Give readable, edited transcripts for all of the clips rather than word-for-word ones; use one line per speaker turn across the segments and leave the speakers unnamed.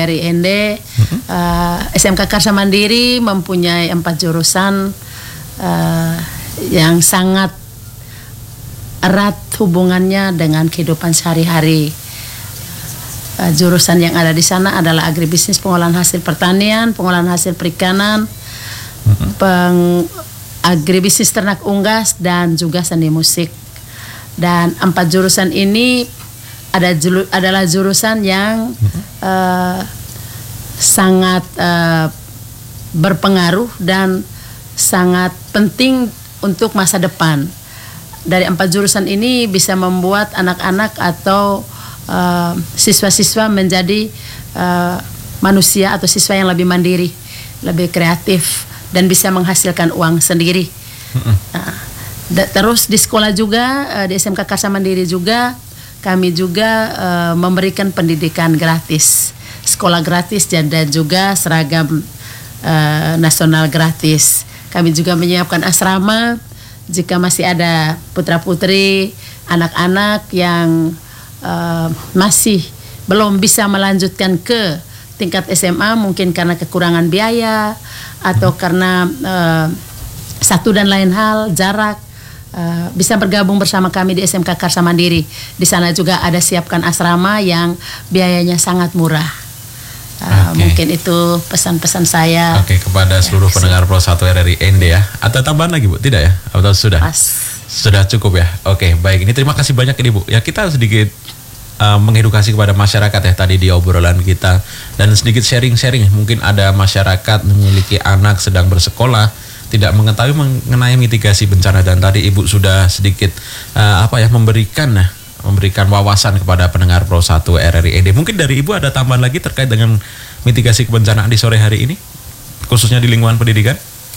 RIND, SMK Karsa Mandiri mempunyai 4 jurusan yang sangat erat hubungannya dengan kehidupan sehari-hari. Jurusan yang ada di sana adalah agribisnis, pengolahan hasil pertanian, pengolahan hasil perikanan, agribisnis ternak unggas, dan juga seni musik. Dan 4 jurusan ini adalah jurusan yang sangat berpengaruh dan sangat penting untuk masa depan. Dari 4 jurusan ini bisa membuat anak-anak atau siswa-siswa menjadi manusia atau siswa yang lebih mandiri, lebih kreatif, dan bisa menghasilkan uang sendiri. Terus di sekolah juga, di SMK Karsa Mandiri juga, kami juga memberikan pendidikan gratis, sekolah gratis, dan juga seragam nasional gratis. Kami juga menyiapkan asrama jika masih ada putra-putri, anak-anak yang masih belum bisa melanjutkan ke tingkat SMA, mungkin karena kekurangan biaya atau karena satu dan lain hal, jarak. Bisa bergabung bersama kami di SMK Karsa Mandiri. Di sana juga ada siapkan asrama yang biayanya sangat murah. Mungkin itu pesan-pesan saya.
Kepada seluruh pendengar Pro 1 RRIND ya. Ada tambahan lagi, Bu? Tidak ya? Atau sudah? Sudah cukup ya? Baik. Ini terima kasih banyak ini, Bu. Ya, kita sedikit mengedukasi kepada masyarakat ya tadi di obrolan kita, dan sedikit sharing-sharing. Mungkin ada masyarakat memiliki anak sedang bersekolah, tidak mengetahui mengenai mitigasi bencana, dan tadi Ibu sudah sedikit memberikan wawasan kepada pendengar Pro 1 RRIND. Mungkin dari Ibu ada tambahan lagi terkait dengan mitigasi kebencanaan di sore hari ini, khususnya di lingkungan pendidikan?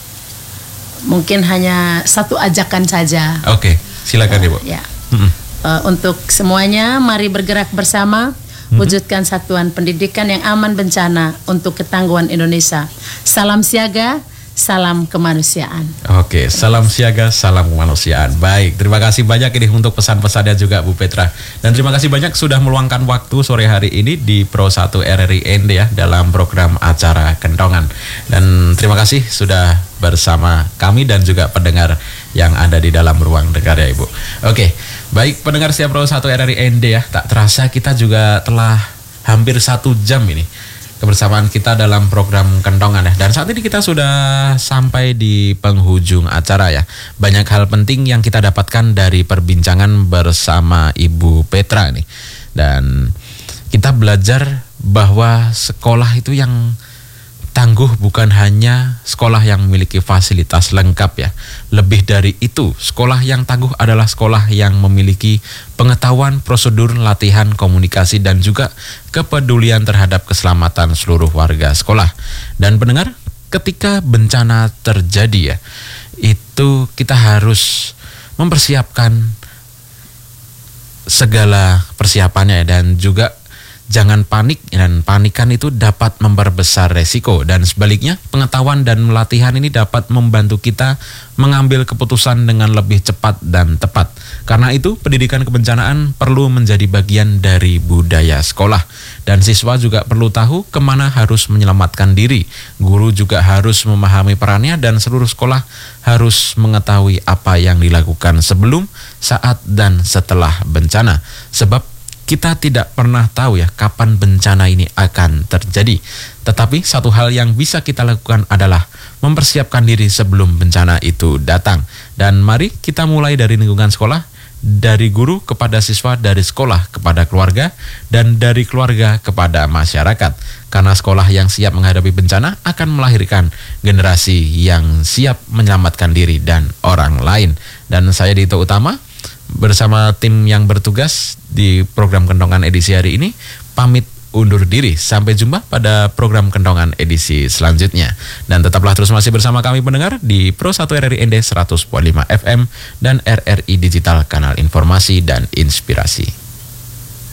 Mungkin hanya satu ajakan saja.
Silakan Ibu.
Untuk semuanya, mari bergerak bersama, wujudkan satuan pendidikan yang aman bencana untuk ketangguhan Indonesia. Salam siaga, salam kemanusiaan. Salam siaga, salam kemanusiaan. Baik, terima kasih banyak ini untuk pesan-pesannya juga Bu Petra. Dan terima kasih banyak sudah meluangkan waktu sore hari ini di Pro 1 RRIND ya, dalam program acara Kentongan. Dan terima kasih sudah bersama kami dan juga pendengar yang ada di dalam ruang dengar ya Ibu. Baik pendengar setia Pro 1 RRIND ya, tak terasa kita juga telah hampir 1 jam ini kebersamaan kita dalam program Kentongan ya. Dan saat ini kita sudah sampai di penghujung acara ya. Banyak hal penting yang kita dapatkan dari perbincangan bersama Ibu Petra nih. Dan kita belajar bahwa sekolah itu yang tangguh bukan hanya sekolah yang memiliki fasilitas lengkap ya. Lebih dari itu, sekolah yang tangguh adalah sekolah yang memiliki pengetahuan, prosedur, latihan, komunikasi, dan juga kepedulian terhadap keselamatan seluruh warga sekolah. Dan pendengar, ketika bencana terjadi ya, itu kita harus mempersiapkan segala persiapannya, dan juga jangan panik, dan panikan itu dapat memperbesar resiko. Dan sebaliknya, pengetahuan dan latihan ini dapat membantu kita mengambil keputusan dengan lebih cepat dan tepat. Karena itu, pendidikan kebencanaan perlu menjadi bagian dari budaya sekolah. Dan siswa juga perlu tahu kemana harus menyelamatkan diri. Guru juga harus memahami perannya, dan seluruh sekolah harus mengetahui apa yang dilakukan sebelum, saat, dan setelah bencana. Sebab kita tidak pernah tahu ya kapan bencana ini akan terjadi. Tetapi satu hal yang bisa kita lakukan adalah mempersiapkan diri sebelum bencana itu datang. Dan mari kita mulai dari lingkungan sekolah, dari guru kepada siswa, dari sekolah kepada keluarga, dan dari keluarga kepada masyarakat. Karena sekolah yang siap menghadapi bencana akan melahirkan generasi yang siap menyelamatkan diri dan orang lain. Dan saya Dito Utama bersama tim yang bertugas di program Kentongan edisi hari ini pamit undur diri. Sampai jumpa pada program Kentongan edisi selanjutnya. Dan tetaplah terus masih bersama kami pendengar di Pro 1 RRIND 100.5 FM dan RRI Digital, kanal informasi dan inspirasi.